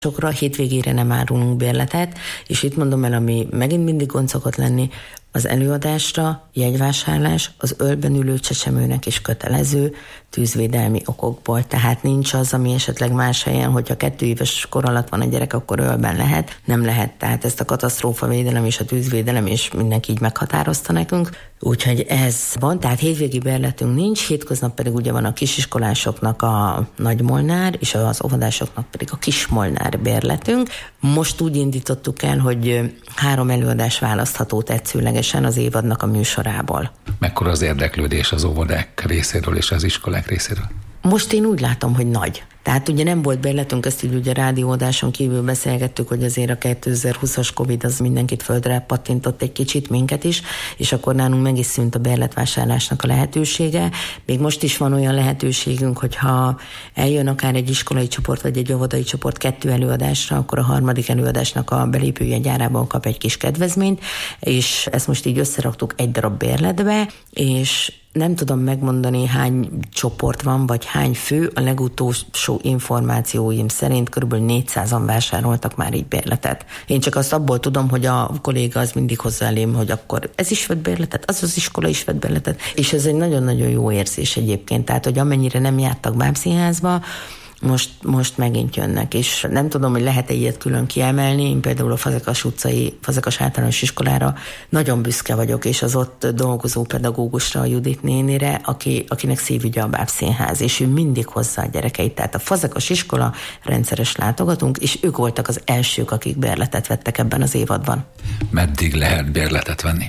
Sokra hétvégére nem árulunk bérletet, és itt mondom el, ami megint mindig gond szokott lenni, az előadásra jegyvásárlás az ölben ülő csecsemőnek is kötelező tűzvédelmi okokból. Tehát nincs az, ami esetleg más helyen, hogyha 2 éves kor alatt van a gyerek, akkor ölben lehet. Nem lehet. Tehát ezt a katasztrófavédelem és a tűzvédelem és mindenki így meghatározta nekünk. Úgyhogy ez van. Tehát hétvégi bérletünk nincs, hétköznap pedig ugye van a kisiskolásoknak a Nagy Molnár, és az óvodásoknak pedig a Kis Molnár bérletünk. Most úgy indítottuk el, hogy 3 előadás választható tetszőlegesen az évadnak a műsorából. Mekkora az érdeklődés az óvodák részéről és az iskolák részéről? Most én úgy látom, hogy nagy. Tehát ugye nem volt bérletünk, ezt így ugye rádióadáson kívül beszélgettük, hogy azért a 2020-as Covid az mindenkit földre pattintott egy kicsit, minket is, és akkor nálunk meg is szűnt a bérletvásárlásnak a lehetősége. Még most is van olyan lehetőségünk, hogyha eljön akár egy iskolai csoport vagy egy óvodai csoport 2 előadásra, akkor a 3. előadásnak a belépőjegyárában kap egy kis kedvezményt, és ezt most így összeraktuk egy darab bérletbe, és nem tudom megmondani, hány csoport van, vagy hány fő. A legutolsó információim szerint kb. 400-an vásároltak már így bérletet. Én csak azt abból tudom, hogy a kolléga az mindig hozzá elém, hogy akkor ez is vett bérletet, az iskola is vett bérletet, és ez egy nagyon-nagyon jó érzés egyébként. Tehát, hogy amennyire nem jártak bábszínházba, most megint jönnek, és nem tudom, hogy lehet-e ilyet külön kiemelni. Én például a Fazekas általános iskolára nagyon büszke vagyok, és az ott dolgozó pedagógusra, a Judit nénire, akinek szívügye a bábszínház, és ő mindig hozza a gyerekeit. Tehát a Fazekas iskola rendszeres látogatunk, és ők voltak az elsők, akik bérletet vettek ebben az évadban. Meddig lehet bérletet venni?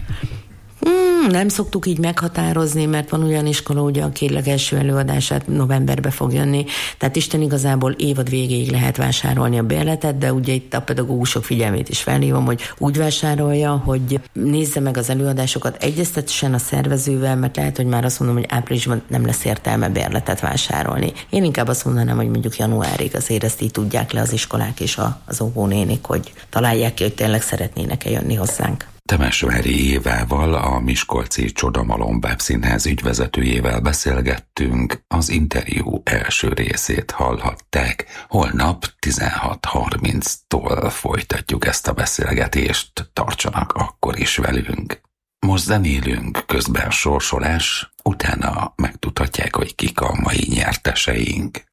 Nem szoktuk így meghatározni, mert van olyan iskola, ugye, aki legelső előadását novemberbe fog jönni, tehát Isten igazából évad végéig lehet vásárolni a bérletet, de ugye itt a pedagógusok figyelmét is felhívom, hogy úgy vásárolja, hogy nézze meg az előadásokat, egyeztessen a szervezővel, mert lehet, hogy már azt mondom, hogy áprilisban nem lesz értelme bérletet vásárolni. Én inkább azt mondanám, hogy mondjuk januárig azért ezt így tudják le az iskolák és az óvónénik, hogy találják ki, hogy tényleg szeretnének-e jönni hozzánk. Temesvári Évával, a Miskolci Csodamalom bábszínház ügyvezetőjével beszélgettünk, az interjú első részét hallhatták. Holnap 16:30-tól folytatjuk ezt a beszélgetést, tartsanak akkor is velünk. Most zenélünk, közben sorsolás, utána megtudhatják, hogy kik a mai nyerteseink.